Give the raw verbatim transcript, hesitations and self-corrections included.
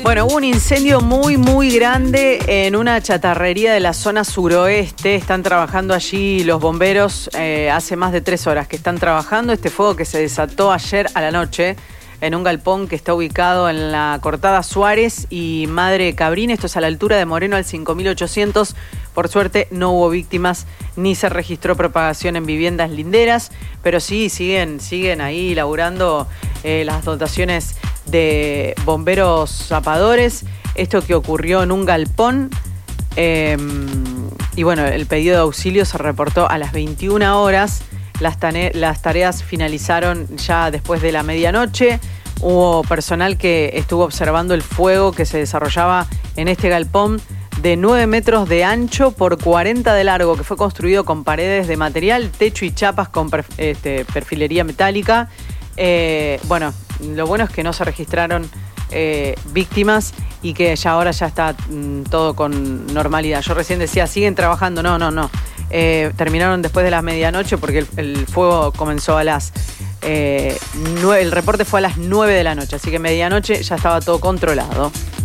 Bueno, hubo un incendio muy, muy grande en una chatarrería de la zona suroeste. Están trabajando allí los bomberos eh, hace más de tres horas que están trabajando. Este fuego que se desató ayer a la noche en un galpón que está ubicado en la Cortada Suárez y Madre Cabrín. Esto es a la altura de Moreno al cinco mil ochocientos. Por suerte no hubo víctimas ni se registró propagación en viviendas linderas, pero sí siguen, siguen ahí laburando eh, las dotaciones de bomberos zapadores. Esto que ocurrió en un galpón eh, y bueno, el pedido de auxilio se reportó a las veintiuna horas. Las, tane- las tareas finalizaron ya después de la medianoche. Hubo personal que estuvo observando el fuego que se desarrollaba en este galpón de nueve metros de ancho por cuarenta de largo, que fue construido con paredes de material, techo y chapas con perf- este, perfilería metálica. Eh, bueno, lo bueno es que no se registraron eh, víctimas y que ya ahora ya está mm, todo con normalidad. Yo recién decía, siguen trabajando. No, no, no. Eh, terminaron después de la medianoche porque el, el fuego comenzó a las eh, nueve, el reporte fue a las nueve de la noche, así que medianoche ya estaba todo controlado.